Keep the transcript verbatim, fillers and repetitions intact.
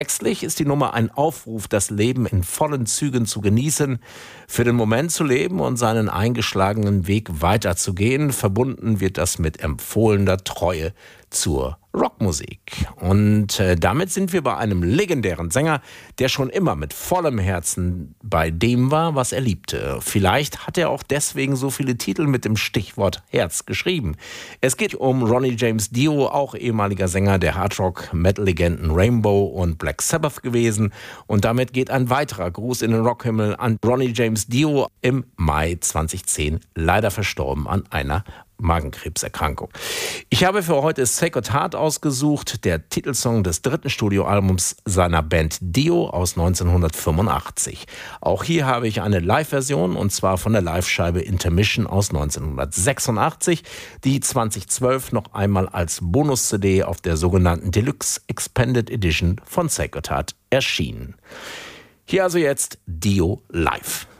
Textlich ist die Nummer ein Aufruf, das Leben in vollen Zügen zu genießen, für den Moment zu leben und seinen eingeschlagenen Weg weiterzugehen. Verbunden wird das mit empfohlener Treue zur Rockmusik. Und äh, damit sind wir bei einem legendären Sänger, der schon immer mit vollem Herzen bei dem war, was er liebte. Vielleicht hat er auch deswegen so viele Titel mit dem Stichwort Herz geschrieben. Es geht um Ronnie James Dio, auch ehemaliger Sänger der Hardrock-Metal-Legenden Rainbow und Black Sabbath gewesen. Und damit geht ein weiterer Gruß in den Rockhimmel an Ronnie James Dio, im Mai zweitausendzehn leider verstorben an einer Magenkrebserkrankung. Ich habe für heute Sacred Heart ausgesucht, der Titelsong des dritten Studioalbums seiner Band Dio aus neunzehnhundertfünfundachtzig. Auch hier habe ich eine Live-Version, und zwar von der Live-Scheibe Intermission aus neunzehnhundertsechsundachtzig, die zweitausendzwölf noch einmal als Bonus-C D auf der sogenannten Deluxe Expanded Edition von Sacred Heart erschien. Hier also jetzt Dio live.